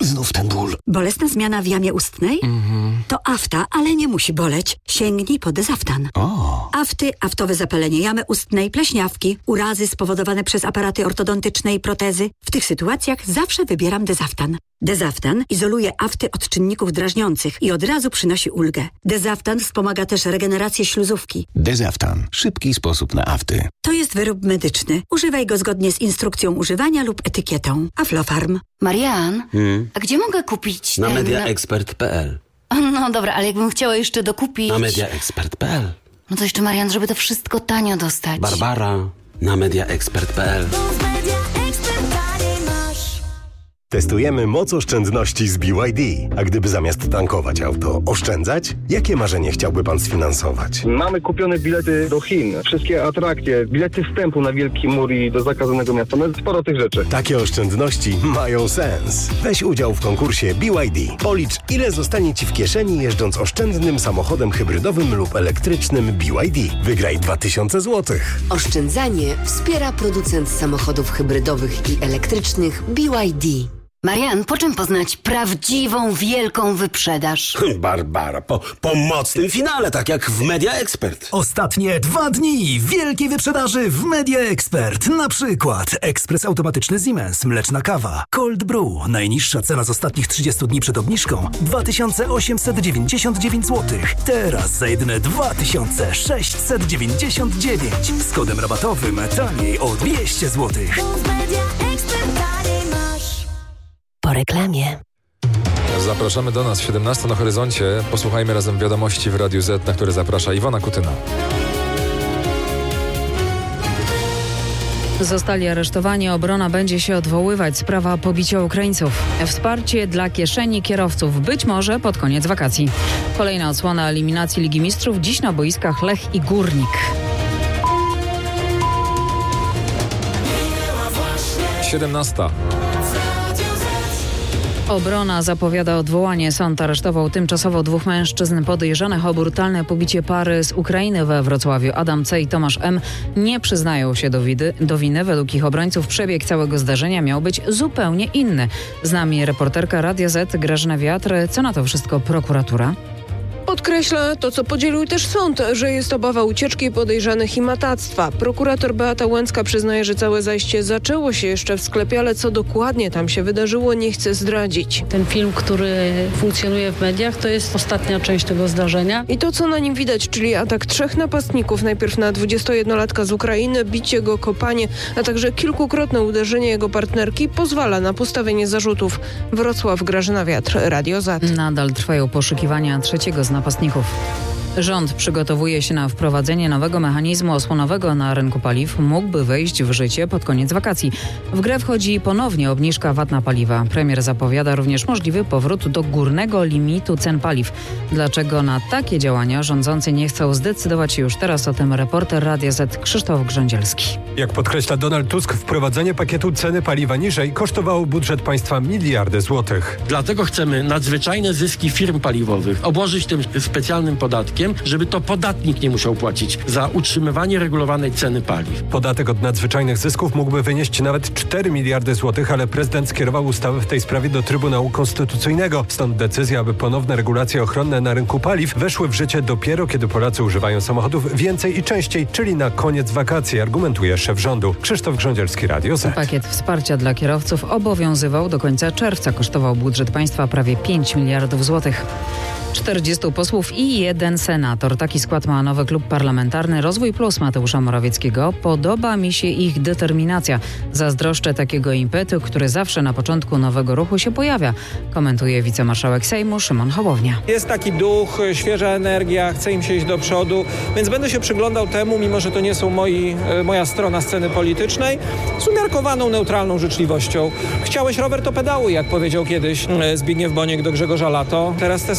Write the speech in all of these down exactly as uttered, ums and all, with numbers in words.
znów ten ból. Bolesna zmiana w jamie ustnej? Mhm. To afta, ale nie musi boleć. Sięgnij po Dezaftan. O. Afty, aftowe zapalenie jamy ustnej, pleśniawki, urazy spowodowane przez aparaty ortodontyczne i protezy. W tych sytuacjach zawsze wybieram Dezaftan. Dezaftan izoluje afty od czynników drażniących i od razu przynosi ulgę. Dezaftan wspomaga też regenerację śluzówki. Dezaftan. Szybki sposób na afty. To jest wyrób medyczny. Używaj go zgodnie z instrukcją używania lub etykietą. Aflofarm. Marian, Hmm? a gdzie mogę kupić Na ten... mediaexpert kropka p l. No dobra, ale jakbym chciała jeszcze dokupić... Na mediaexpert kropka p l. No to jeszcze, Marian, żeby to wszystko tanio dostać. Barbara. Na mediaexpert kropka p l. Testujemy moc oszczędności z B Y D. A gdyby zamiast tankować auto oszczędzać, jakie marzenie chciałby pan sfinansować? Mamy kupione bilety do Chin, wszystkie atrakcje, bilety wstępu na Wielki Mur i do zakazanego miasta, no sporo tych rzeczy. Takie oszczędności mają sens. Weź udział w konkursie B Y D. Policz, ile zostanie ci w kieszeni jeżdżąc oszczędnym samochodem hybrydowym lub elektrycznym B Y D. Wygraj dwa tysiące złotych. Oszczędzanie wspiera producent samochodów hybrydowych i elektrycznych B Y D. Marian, po czym poznać prawdziwą, wielką wyprzedaż? Barbara, po, po mocnym finale, tak jak w mediaexpert. Ostatnie dwa dni wielkiej wyprzedaży w mediaexpert. Na przykład ekspres automatyczny Siemens, mleczna kawa, Cold Brew. Najniższa cena z ostatnich trzydziestu dni przed obniżką dwa tysiące osiemset dziewięćdziesiąt dziewięć złotych. Teraz za jedyne dwa tysiące sześćset dziewięćdziesiąt dziewięć. Z kodem rabatowym taniej o dwieście złotych. Po reklamie. Zapraszamy do nas, siedemnasta na horyzoncie. Posłuchajmy razem wiadomości w Radiu Z, na które zaprasza Iwona Kutyna. Zostali aresztowani, obrona będzie się odwoływać. Sprawa pobicia Ukraińców. Wsparcie dla kieszeni kierowców być może pod koniec wakacji. Kolejna odsłona eliminacji Ligi Mistrzów. Dziś na boiskach Lech i Górnik. siedemnasta. Obrona zapowiada odwołanie. Sąd aresztował tymczasowo dwóch mężczyzn podejrzanych o brutalne pobicie pary z Ukrainy we Wrocławiu. Adam C. i Tomasz M. nie przyznają się do, widy, do winy. Według ich obrońców przebieg całego zdarzenia miał być zupełnie inny. Z nami reporterka Radia Z Grażyna Wiatr. Co na to wszystko prokuratura? Podkreśla to, co podzielił też sąd, że jest obawa ucieczki podejrzanych i matactwa. Prokurator Beata Łęcka przyznaje, że całe zajście zaczęło się jeszcze w sklepie, ale co dokładnie tam się wydarzyło, nie chce zdradzić. Ten film, który funkcjonuje w mediach, to jest ostatnia część tego zdarzenia. I to, co na nim widać, czyli atak trzech napastników, najpierw na dwudziestojednolatka z Ukrainy, bicie go, kopanie, a także kilkukrotne uderzenie jego partnerki, pozwala na postawienie zarzutów. Wrocław, Grażyna Wiatr, Radio Z. Nadal trwają poszukiwania trzeciego z napastników. Rząd przygotowuje się na wprowadzenie nowego mechanizmu osłonowego na rynku paliw. Mógłby wejść w życie pod koniec wakacji. W grę wchodzi ponownie obniżka V A T na paliwa. Premier zapowiada również możliwy powrót do górnego limitu cen paliw. Dlaczego na takie działania rządzący nie chcą zdecydować się już teraz? O tym reporter Radia Z Krzysztof Grządzielski. Jak podkreśla Donald Tusk, wprowadzenie pakietu ceny paliwa niżej kosztowało budżet państwa miliardy złotych. Dlatego chcemy nadzwyczajne zyski firm paliwowych obłożyć tym specjalnym podatkiem, żeby to podatnik nie musiał płacić za utrzymywanie regulowanej ceny paliw. Podatek od nadzwyczajnych zysków mógłby wynieść nawet cztery miliardy złotych, ale prezydent skierował ustawę w tej sprawie do Trybunału Konstytucyjnego. Stąd decyzja, aby ponowne regulacje ochronne na rynku paliw weszły w życie dopiero, kiedy Polacy używają samochodów więcej i częściej, czyli na koniec wakacji, argumentuje szef rządu. Krzysztof Grządzielski, Radio Z. Pakiet wsparcia dla kierowców obowiązywał do końca czerwca. Kosztował budżet państwa prawie pięć miliardów złotych. czterdziestu posłów i jeden senator. Taki skład ma nowy klub parlamentarny Rozwój Plus Mateusza Morawieckiego. Podoba mi się ich determinacja. Zazdroszczę takiego impetu, który zawsze na początku nowego ruchu się pojawia, komentuje wicemarszałek Sejmu Szymon Hołownia. Jest taki duch, świeża energia, chce im się iść do przodu, więc będę się przyglądał temu, mimo że to nie są moi, moja strona sceny politycznej, z umiarkowaną, neutralną życzliwością. Chciałeś rower, to pedałuj, jak powiedział kiedyś Zbigniew Boniek do Grzegorza Lato. Teraz te słowa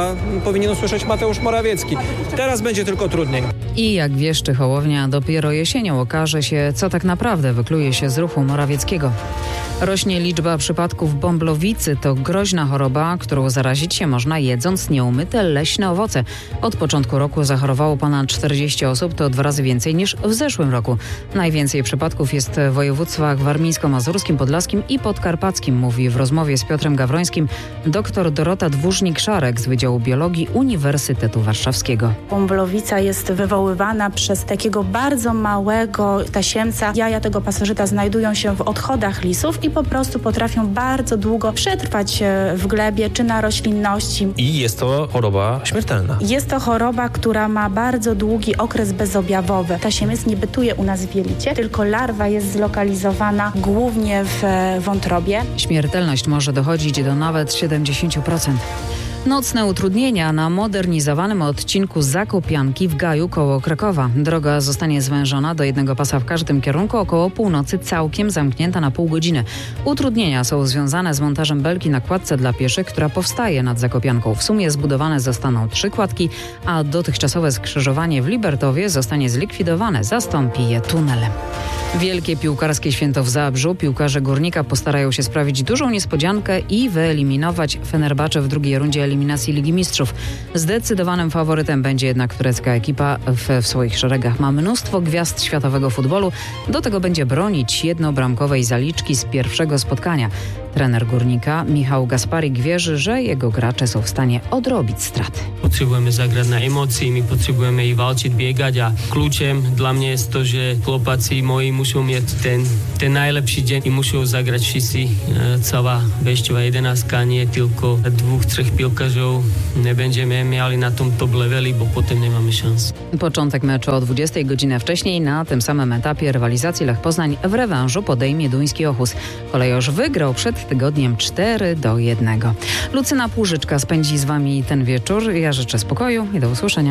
chyba powinien usłyszeć Mateusz Morawiecki. Teraz będzie tylko trudniej. I jak wieszczy Hołownia, dopiero jesienią okaże się, co tak naprawdę wykluje się z ruchu Morawieckiego. Rośnie liczba przypadków bąblowicy. To groźna choroba, którą zarazić się można jedząc nieumyte leśne owoce. Od początku roku zachorowało ponad czterdzieści osób, to dwa razy więcej niż w zeszłym roku. Najwięcej przypadków jest w województwach warmińsko-mazurskim, podlaskim i podkarpackim, mówi w rozmowie z Piotrem Gawrońskim dr Dorota Dwórznik-Szarek z Wydziału Biologii Uniwersytetu Warszawskiego. Bąblowica jest wywoływana przez takiego bardzo małego tasiemca. Jaja tego pasożyta znajdują się w odchodach lisów i po prostu potrafią bardzo długo przetrwać w glebie czy na roślinności. I jest to choroba śmiertelna. Jest to choroba, która ma bardzo długi okres bezobjawowy. Tasiemiec nie bytuje u nas w jelicie, tylko larwa jest zlokalizowana głównie w wątrobie. Śmiertelność może dochodzić do nawet siedemdziesiąt procent. Nocne utrudnienia na modernizowanym odcinku Zakopianki w Gaju koło Krakowa. Droga zostanie zwężona do jednego pasa w każdym kierunku, około północy całkiem zamknięta na pół godziny. Utrudnienia są związane z montażem belki na kładce dla pieszych, która powstaje nad Zakopianką. W sumie zbudowane zostaną trzy kładki, a dotychczasowe skrzyżowanie w Libertowie zostanie zlikwidowane, zastąpi je tunelem. Wielkie piłkarskie święto w Zabrzu. Piłkarze Górnika postarają się sprawić dużą niespodziankę i wyeliminować Fenerbahce w drugiej rundzie eliminacji Ligi Mistrzów. Zdecydowanym faworytem będzie jednak turecka ekipa. W, w swoich szeregach ma mnóstwo gwiazd światowego futbolu. Do tego będzie bronić jednobramkowej zaliczki z pierwszego spotkania. Trener Górnika Michał Gasparik wierzy, że jego gracze są w stanie odrobić straty. Potrzebujemy zagrać na emocji, my potrzebujemy i walczyć, biegać, a kluczem dla mnie jest to, że chłopacy moi muszą mieć ten, ten najlepszy dzień i muszą zagrać wszyscy, cała wejściowa jedenastka, nie tylko dwóch, trzech piłkarzy. Nie będziemy mieli na tym top leveli, bo potem nie mamy szans. Początek meczu o dwudziestej godziny wcześniej. Na tym samym etapie rywalizacji Lech Poznań w rewanżu podejmie duński Ochus. Kolejorz wygrał przed tygodniem cztery do jednego. Lucyna Płużyczka spędzi z wami ten wieczór. Ja życzę spokoju i do usłyszenia.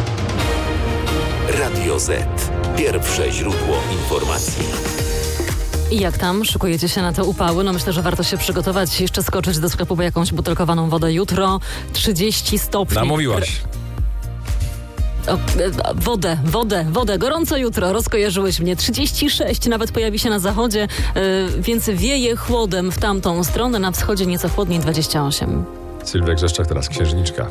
Radio Z. Pierwsze źródło informacji. I jak tam? Szykujecie się na te upały? No myślę, że warto się przygotować, jeszcze skoczyć do sklepu po jakąś butelkowaną wodę jutro. trzydzieści stopni. Namówiłaś. O, wodę, wodę, wodę. Gorąco jutro. Rozkojarzyłeś mnie. trzydzieści sześć nawet pojawi się na zachodzie, yy, więc wieje chłodem w tamtą stronę. Na wschodzie nieco chłodniej, dwadzieścia osiem. Sylwia Grzeszczak, teraz Księżniczka.